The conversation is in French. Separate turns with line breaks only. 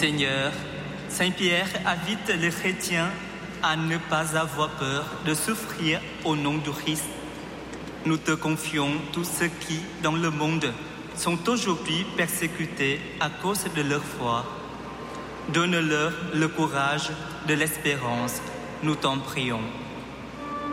Seigneur, Saint Pierre invite les chrétiens à ne pas avoir peur de souffrir au nom du Christ. Nous te confions tous ceux qui, dans le monde, sont aujourd'hui persécutés à cause de leur foi. Donne-leur le courage de l'espérance, nous t'en prions.